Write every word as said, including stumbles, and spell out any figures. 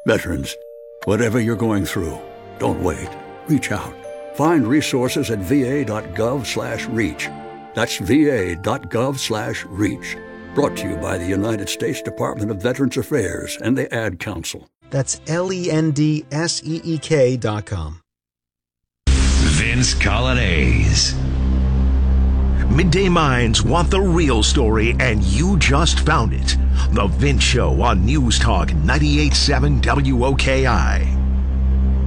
Veterans, whatever you're going through, don't wait. Reach out. Find resources at va.gov slash reach. That's va.gov slash reach. Brought to you by the United States Department of Veterans Affairs and the Ad Council. That's L E N D S E E K dot com. Vince Colonnese. Midday Minds want the real story, and you just found it. The Vince Show on News Talk ninety-eight point seven W O K I.